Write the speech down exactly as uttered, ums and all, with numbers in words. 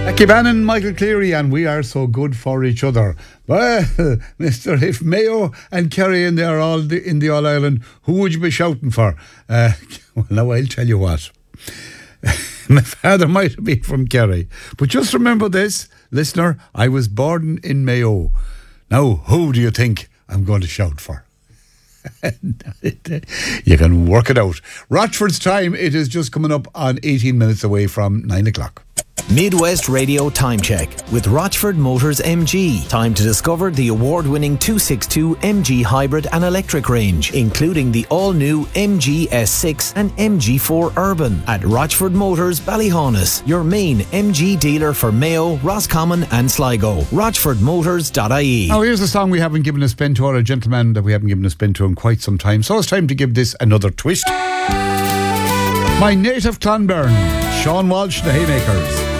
Jackie Bannon, Michael Cleary, and we are so good for each other. Well, Mister, if Mayo and Kerry in there all the, in the All Ireland, who would you be shouting for? Uh, well, now I'll tell you what. My father might have been from Kerry, but just remember this, listener, I was born in Mayo. Now, who do you think I'm going to shout for? You can work it out. Rochford's time, it is just coming up on eighteen minutes away from nine o'clock. Midwest Radio Time Check with Rochford Motors M G. Time to discover the award-winning two sixty-two M G hybrid and electric range, including the all-new M G S six and M G four Urban at Rochford Motors Ballyhaunis, your main M G dealer for Mayo, Roscommon and Sligo. rochford motors dot I E. Now here's a song we haven't given a spin to, or a gentleman that we haven't given a spin to in quite some time, so it's time to give this another twist. My Native Clonberne, Sean Walsh, the Haymakers.